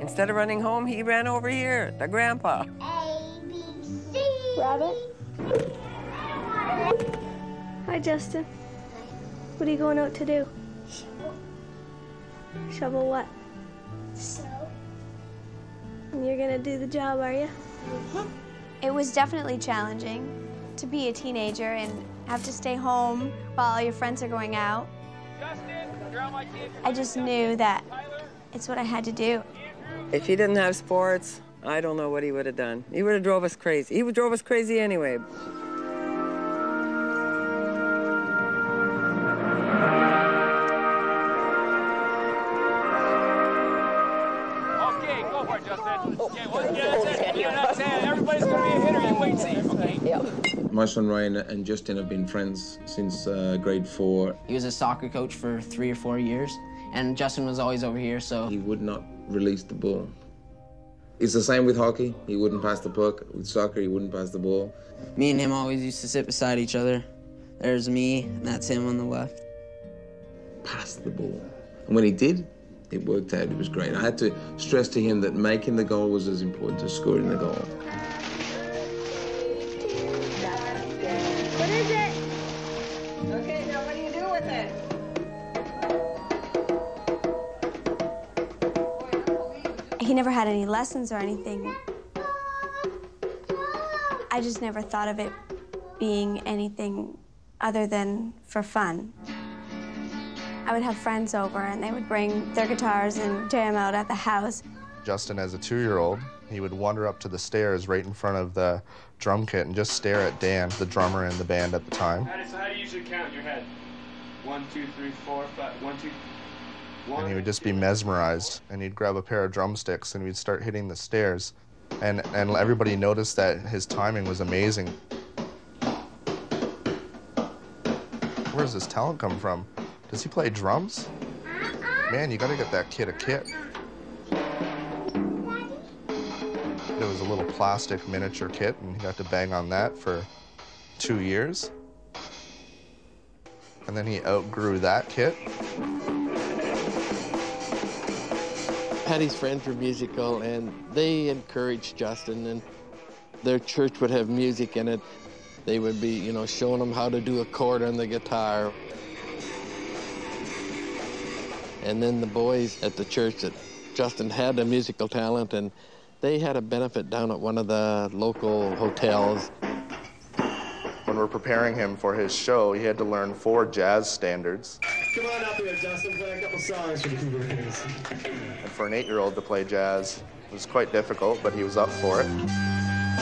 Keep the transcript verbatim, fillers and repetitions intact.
Instead of running home, he ran over here, to Grandpa. A, B, C. Rabbit. Hi, Justin. What are you going out to do? Shovel. Shovel what? Snow. And you're gonna do the job, are you? Mm-hmm. It was definitely challenging to be a teenager and have to stay home while all your friends are going out. I just knew that it's what I had to do. If he didn't have sports, I don't know what he would have done. He would have drove us crazy. He would drove us crazy anyway. Okay, go for it, Justin. Okay, one, yeah, that's it. Yeah, that's it. Everybody's gonna be a hitter. You wait and see. Okay. Yep. My son Ryan and Justin have been friends since uh, grade four. He was a soccer coach for three or four years, and Justin was always over here, so... He would not release the ball. It's the same with hockey. He wouldn't pass the puck. With soccer, he wouldn't pass the ball. Me and him always used to sit beside each other. There's me, and that's him on the left. Pass the ball. And when he did, it worked out. It was great. I had to stress to him that making the goal was as important as scoring the goal. What is it? Okay, now what do you do with it? He never had any lessons or anything. I just never thought of it being anything other than for fun. I would have friends over and they would bring their guitars and jam out at the house. Justin, as a two-year-old, he would wander up to the stairs right in front of the drum kit and just stare at Dan, the drummer in the band at the time. So how do you usually count in your head? One, two, three, four, five, one, two, one. And he would just be mesmerized, and he'd grab a pair of drumsticks and we'd start hitting the stairs. And, and everybody noticed that his timing was amazing. Where does this talent come from? Does he play drums? Man, you gotta get that kid a kit. It was a little plastic miniature kit, and he got to bang on that for two years. And then he outgrew that kit. Patty's friends were musical, and they encouraged Justin, and their church would have music in it. They would be, you know, showing him how to do a chord on the guitar. And then the boys at the church that Justin had a musical talent, and they had a benefit down at one of the local hotels. When we're preparing him for his show, he had to learn four jazz standards. Come on up here, Justin, play a couple songs for the Cougar Kings. And for an eight-year-old to play jazz was quite difficult, but he was up for it.